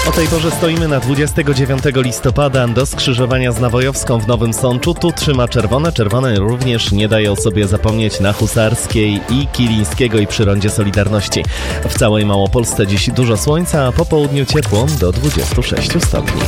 O tej porze stoimy na 29 listopada do skrzyżowania z Nawojowską w Nowym Sączu. Tu trzyma czerwone. Czerwone również nie daje o sobie zapomnieć na Husarskiej i Kilińskiego i przy rondzie Solidarności. W całej Małopolsce dziś dużo słońca, a po południu ciepło do 26 stopni.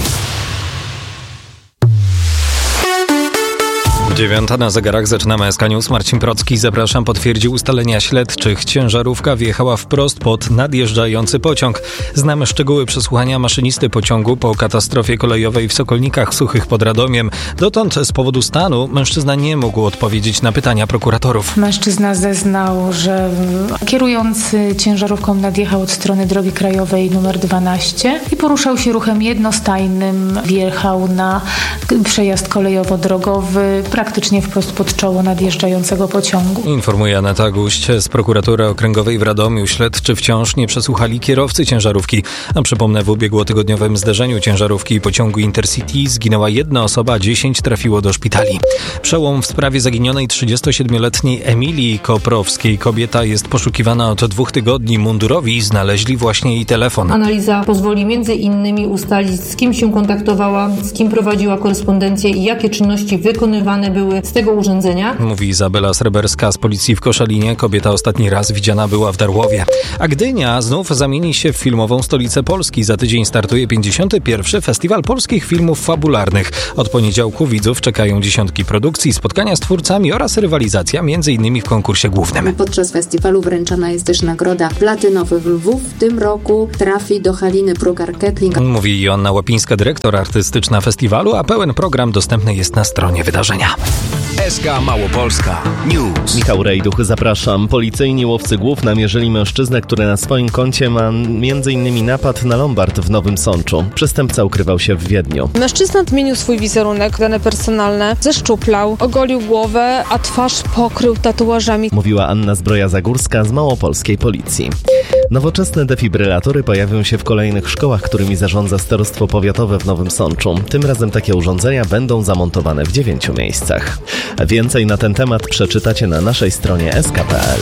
9 na zegarach, zaczynamy SK News. Marcin Procki, zapraszam. Potwierdził ustalenia śledczych. Ciężarówka wjechała wprost pod nadjeżdżający pociąg. Znamy szczegóły przesłuchania maszynisty pociągu po katastrofie kolejowej w Sokolnikach Suchych pod Radomiem. Dotąd z powodu stanu mężczyzna nie mógł odpowiedzieć na pytania prokuratorów. Mężczyzna zeznał, że kierujący ciężarówką nadjechał od strony drogi krajowej nr 12 i poruszał się ruchem jednostajnym. Wjechał na przejazd kolejowo-drogowy praktycznie wprost pod czoło nadjeżdżającego pociągu. Informuje Aneta Guść z prokuratury okręgowej w Radomiu. Śledczy wciąż nie przesłuchali kierowcy ciężarówki. A przypomnę, w ubiegłotygodniowym zderzeniu ciężarówki i pociągu Intercity zginęła jedna osoba, 10 trafiło do szpitali. Przełom w sprawie zaginionej 37-letniej Emilii Koprowskiej. Kobieta jest poszukiwana od 2 tygodni. Mundurowi znaleźli właśnie jej telefon. Analiza pozwoli między innymi ustalić, z kim się kontaktowała, z kim prowadziła korespondencję i jakie czynności wykonywane były z tego urządzenia. Mówi Izabela Sreberska z policji w Koszalinie. Kobieta ostatni raz widziana była w Darłowie. A Gdynia znów zamieni się w filmową stolicę Polski. Za tydzień startuje 51. Festiwal Polskich Filmów Fabularnych. Od poniedziałku widzów czekają dziesiątki produkcji, spotkania z twórcami oraz rywalizacja m.in. w konkursie głównym. Podczas festiwalu wręczana jest też nagroda Platynowych Lwów. W tym roku trafi do Haliny Prugar-Kettling. Mówi Joanna Łapińska, dyrektor artystyczna festiwalu, a pełen program dostępny jest na stronie wydarzenia. SK Małopolska News. Michał Rejduch, zapraszam. Policyjni łowcy głów namierzyli mężczyznę, który na swoim koncie ma m.in. napad na lombard w Nowym Sączu. Przestępca ukrywał się w Wiedniu. Mężczyzna zmienił swój wizerunek, dane personalne, zeszczuplał, ogolił głowę, a twarz pokrył tatuażami. Mówiła Anna Zbroja-Zagórska z małopolskiej policji. Nowoczesne defibrylatory pojawią się w kolejnych szkołach, którymi zarządza Starostwo Powiatowe w Nowym Sączu. Tym razem takie urządzenia będą zamontowane w 9 miejscach. Więcej na ten temat przeczytacie na naszej stronie sk.pl.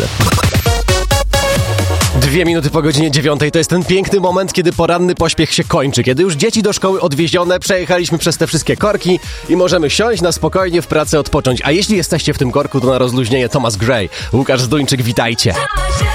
2 minuty po godzinie 9 to jest ten piękny moment, kiedy poranny pośpiech się kończy. Kiedy już dzieci do szkoły odwiezione, przejechaliśmy przez te wszystkie korki i możemy siąść na spokojnie w pracy odpocząć. A jeśli jesteście w tym korku, to na rozluźnienie Thomas Gray. Łukasz Zduńczyk, witajcie.